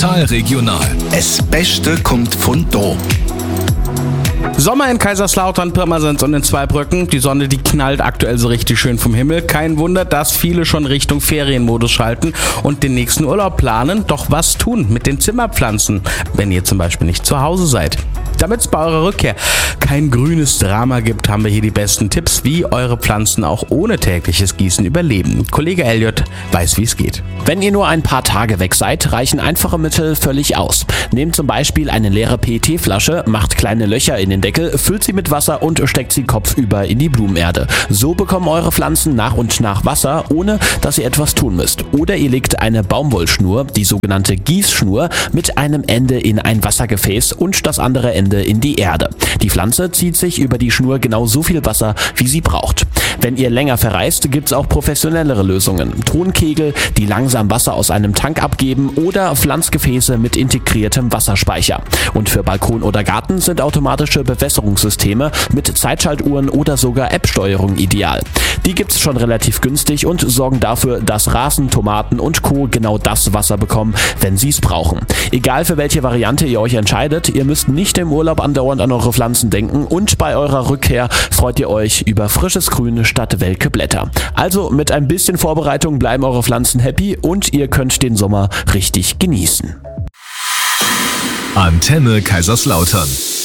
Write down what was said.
Total regional. Es Beste kommt von da. Sommer in Kaiserslautern, Pirmasens und in Zweibrücken. Die Sonne, die knallt aktuell so richtig schön vom Himmel. Kein Wunder, dass viele schon Richtung Ferienmodus schalten und den nächsten Urlaub planen. Doch was tun mit den Zimmerpflanzen, wenn ihr zum Beispiel nicht zu Hause seid? Damit es bei eurer Rückkehr kein grünes Drama gibt, haben wir hier die besten Tipps, wie eure Pflanzen auch ohne tägliches Gießen überleben. Kollege Elliot weiß, wie es geht. Wenn ihr nur ein paar Tage weg seid, reichen einfache Mittel völlig aus. Nehmt zum Beispiel eine leere PET-Flasche, macht kleine Löcher in den Deckel, füllt sie mit Wasser und steckt sie kopfüber in die Blumenerde. So bekommen eure Pflanzen nach und nach Wasser, ohne dass ihr etwas tun müsst. Oder ihr legt eine Baumwollschnur, die sogenannte Gießschnur, mit einem Ende in ein Wassergefäß und das andere Ende in die Erde. Die Pflanze zieht sich über die Schnur genau so viel Wasser, wie sie braucht. Wenn ihr länger verreist, gibt's auch professionellere Lösungen. Tonkegel, die langsam Wasser aus einem Tank abgeben, oder Pflanzgefäße mit integriertem Wasserspeicher. Und für Balkon oder Garten sind automatische Bewässerungssysteme mit Zeitschaltuhren oder sogar App-Steuerung ideal. Die gibt's schon relativ günstig und sorgen dafür, dass Rasen, Tomaten und Co. genau das Wasser bekommen, wenn sie es brauchen. Egal für welche Variante ihr euch entscheidet, ihr müsst nicht im Urlaub andauernd an eure Pflanzen denken und bei eurer Rückkehr freut ihr euch über frisches Grün statt welke Blätter. Also mit ein bisschen Vorbereitung bleiben eure Pflanzen happy und ihr könnt den Sommer richtig genießen. Antenne Kaiserslautern.